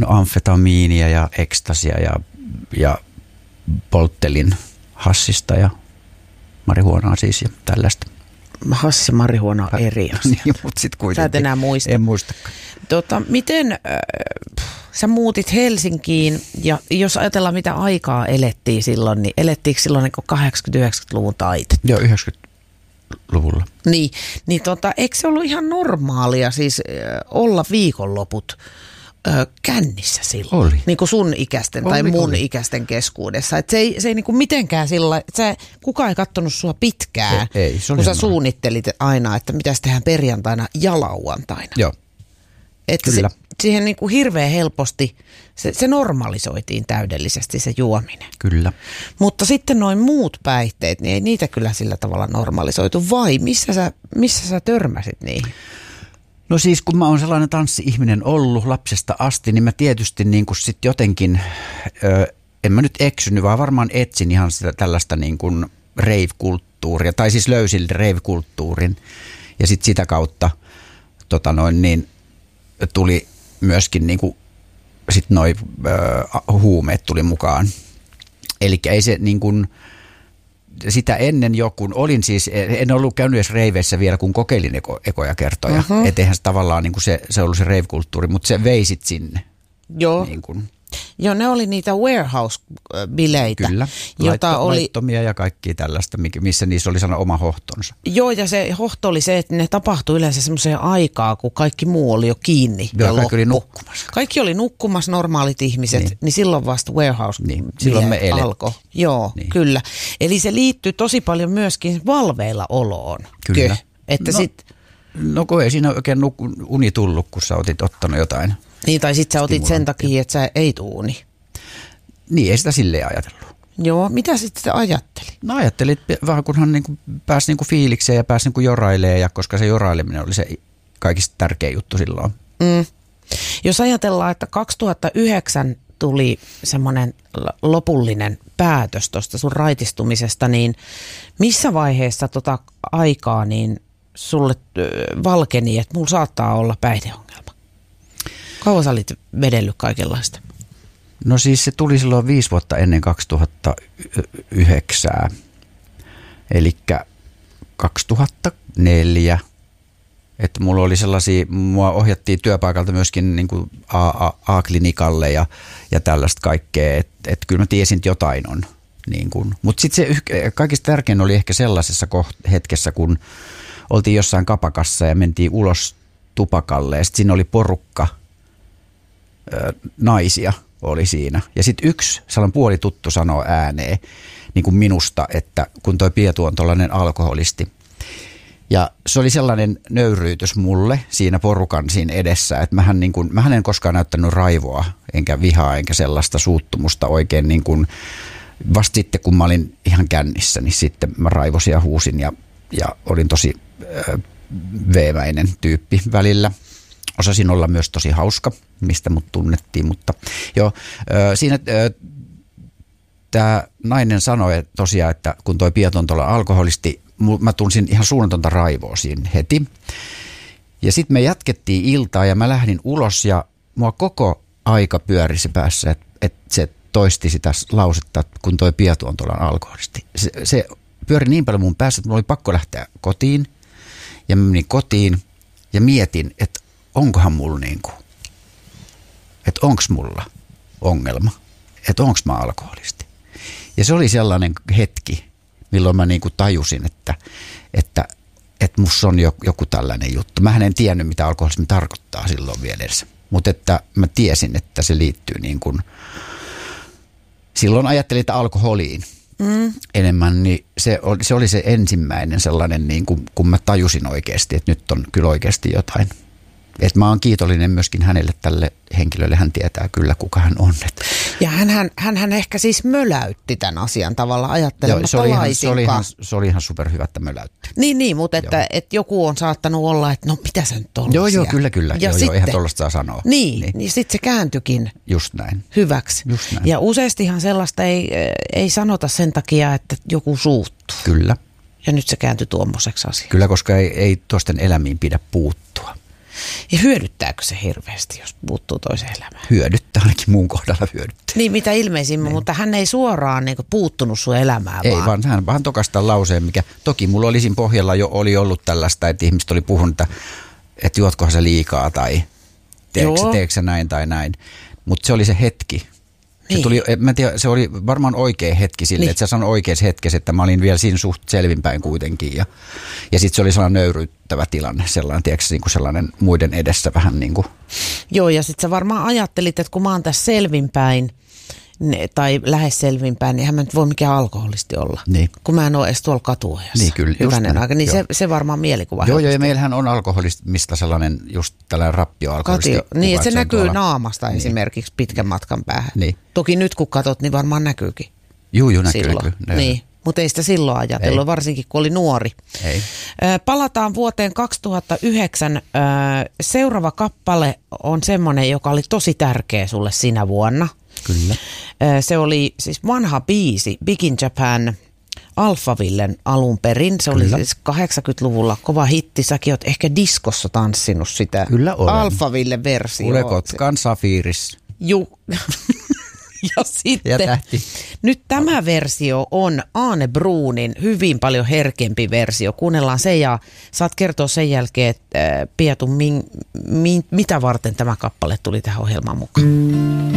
No amfetamiinia ja ekstasia ja polttelin hassista ja marihuonaa siis ja tällaista. Hassi ja marihuona on eri asia. Niin, mutta sit kuitenkin. Sä et enää muista. En muistakaan. Miten sä muutit Helsinkiin ja jos ajatellaan mitä aikaa elettiin silloin, niin elettiinkö silloin niin 80-90-luvun taite? Joo, 90-luvulla. Niin eikö se ollut ihan normaalia siis olla viikonloput kännissä silloin? Oli. Niin kuin sun ikäisten tai mun ikäisten keskuudessa. Et se ei niin kuin mitenkään sillä, kukaan ei katsonut sua pitkään, ei, kun sä suunnittelit aina, että mitäs tehdään perjantaina ja lauantaina. Joo, että kyllä. Siihen niin kuin hirveän helposti, se normalisoitiin täydellisesti se juominen. Kyllä. Mutta sitten noin muut päihteet, niin ei niitä kyllä sillä tavalla normalisoitu. Vai missä sä törmäsit niihin? No siis kun mä oon sellainen tanssi-ihminen ollut lapsesta asti, niin mä tietysti niin kuin sit jotenkin, en mä nyt eksynyt, vaan varmaan etsin ihan sitä tällaista niin kuin rave-kulttuuria, tai siis löysin rave-kulttuurin. Ja sitten sitä kautta niin tuli myöskin niin kuin sit noi huumeet tuli mukaan. Eli ei se niin kuin sitä ennen kun olin siis, en ollut käynyt edes reiveissä vielä, kun kokeilin ekoja kertoja. Uh-huh. Et eihän se tavallaan niin kuin se ollut se rave-kulttuuri, mutta se vei sit sinne. Joo. Niin kuin. Joo, ne oli niitä warehouse-bileitä. Kyllä, laittomia ja kaikkia tällaista, missä niissä oli sellainen oma hohtonsa. Joo, ja se hohto oli se, että ne tapahtui yleensä semmoiseen aikaan, kun kaikki muu oli jo kiinni. Joo, ja kaikki oli nukkumassa. Kaikki oli nukkumassa, normaalit ihmiset, niin silloin vasta warehouse silloin me alkoi. Joo, kyllä. Eli se liittyy tosi paljon myöskin valveilla oloon. Kyllä. Että no kun ei siinä oikein uni tullut, kun sä otit ottanut jotain. Niin, tai sit sä otit sen takia, että sä ei tuuni. Niin, ei sitä silleen ajatellut. Joo, mitä sitten ajatteli? No ajattelin, että vähän kunhan niin pääsi niin fiilikseen ja pääsi niin jorailemaan, ja koska se joraileminen oli se kaikista tärkein juttu silloin. Jos ajatellaan, että 2009 tuli semmoinen lopullinen päätös tuosta sun raitistumisesta, niin missä vaiheessa aikaa niin sulle valkeni, että mulla saattaa olla päihdeongelma? Kauan sä olit vedellyt kaikenlaista? No siis se tuli silloin 5 vuotta ennen 2009, eli 2004. Että mulla oli sellaisia, mua ohjattiin työpaikalta myöskin niin kuin A-klinikalle ja tällaista kaikkea, että kyllä mä tiesin, että jotain on. Niin mutta sitten se kaikista tärkein oli ehkä sellaisessa hetkessä, kun oltiin jossain kapakassa ja mentiin ulos tupakalle ja sitten siinä oli porukka naisia oli siinä. Ja sitten yksi sellainen puolituttu sanoo ääneen niin kuin minusta, että kun toi Pietu on tollainen alkoholisti. Ja se oli sellainen nöyryytys mulle siinä porukan siinä edessä, että mähän en koskaan näyttänyt raivoa, enkä vihaa, enkä sellaista suuttumusta oikein niin kuin vasta sitten, kun mä olin ihan kännissä, niin sitten mä raivosin ja huusin ja olin tosi veemäinen tyyppi välillä. Osasin olla myös tosi hauska, mistä mut tunnettiin, mutta joo, siinä tämä nainen sanoi tosiaan, että kun toi Pietu on tuolla alkoholisti, mä tunsin ihan suunnatonta raivoa siinä heti. Ja sitten me jatkettiin iltaa ja mä lähdin ulos ja mua koko aika pyöri se päässä, että se toisti sitä lausetta, kun toi Pietu on tuolla alkoholisti. Se pyöri niin paljon mun päässä, että mulla oli pakko lähteä kotiin. Ja mä menin kotiin ja mietin, että onkohan mulla että onks mulla ongelma, että onks mä alkoholisti. Ja se oli sellainen hetki, milloin mä tajusin, että musta on joku tällainen juttu. Mähän en tiennyt, mitä alkoholismi tarkoittaa silloin vielä edes. Mutta että mä tiesin, että se liittyy silloin ajattelin, että alkoholiin enemmän, niin se oli se ensimmäinen sellainen, kun mä tajusin oikeasti, että nyt on kyllä oikeasti jotain. Että mä oon kiitollinen myöskin hänelle, tälle henkilölle, hän tietää kyllä kuka hän on. Ja hän ehkä siis möläytti tämän asian tavalla ajattelematta laisinkaan. Se oli ihan superhyvä, että möläytti. Niin, mutta että joku on saattanut olla, että no mitä sä nyt tollasia. Joo, kyllä. Ja sitten, eihän tollaista saa sanoa. Niin sitten se kääntyikin just näin. Hyväksi. Just näin. Ja useastihan sellaista ei sanota sen takia, että joku suuttuu. Kyllä. Ja nyt se kääntyi tuommoiseksi asiaksi. Kyllä, koska ei toisten elämiin pidä puuttua. Ja hyödyttääkö se hirveästi, jos puuttuu toiseen elämään? Hyödyttää, ainakin mun kohdalla hyödyttää. Niin, mitä ilmeisimmin, mutta hän ei suoraan niin kuin puuttunut sun elämään. Ei, vaan hän vähän tokastaa lauseen, mikä toki mulla oli siinä pohjalla jo oli ollut tällaista, että ihmiset oli puhunut, että juotkohan se liikaa tai teekö näin tai näin. Mutta se oli se hetki. Se, tuli, mä en tiedä, se oli varmaan oikea hetki sille, että sä sanoit oikeassa hetkessä, että mä olin vielä siinä suht selvinpäin kuitenkin. Ja sitten se oli sellainen nöyryyttävä tilanne, sellainen, tiedätkö, niin kuin sellainen muiden edessä vähän niin kuin. Joo, ja sitten sä varmaan ajattelit, että kun mä oon tässä selvinpäin, tai lähes selvinpäin, niin eihän mä nyt voi mikään alkoholisti olla. Niin. Kun mä en ole edes tuolla katuojassa. Niin, kyllä. Hyvänen aika, niin se varmaan mielikuva. Joo, ja meillähän on alkoholista sellainen just tällainen rappioalkoholisti. Niin, että se näkyy naamasta esimerkiksi pitkän matkan päähän. Niin. Toki nyt kun katot, niin varmaan näkyykin. Joo, näkyy. Niin, mutta ei sitä silloin ajatellut, varsinkin kun oli nuori. Ei. Palataan vuoteen 2009. Seuraava kappale on semmoinen, joka oli tosi tärkeä sulle sinä vuonna. Kyllä. Se oli siis vanha biisi, Big in Japan, Alphavillen alun perin. Se oli siis 80-luvulla kova hitti. Säkin oot ehkä diskossa tanssinut sitä. Kyllä olen. Alphavillen versio. Ule Kotkan Safiris. Juu. Ja sitten nyt tämä versio on Aane Bruunin hyvin paljon herkempi versio. Kuunnellaan se ja saat kertoa sen jälkeen, että Pietu, mitä varten tämä kappale tuli tähän ohjelmaan mukaan.